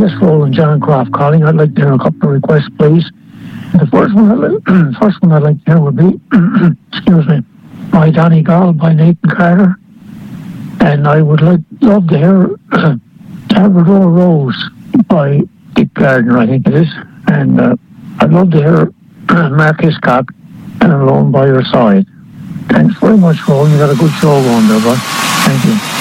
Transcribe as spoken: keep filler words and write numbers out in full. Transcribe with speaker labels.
Speaker 1: Chris Rowland, John Croft calling. I'd like to hear a couple of requests, please. The first one, I'd like, first one I'd like to hear would be, excuse me, My Donegal by Nathan Carter. And I would like love to hear Labrador Rose by Dick Gardner, I think it is. And uh, I'd love to hear Mark Hiscock and Alone by Your Side. Thanks very much, Roland. You got a good show going there, bud. Thank you.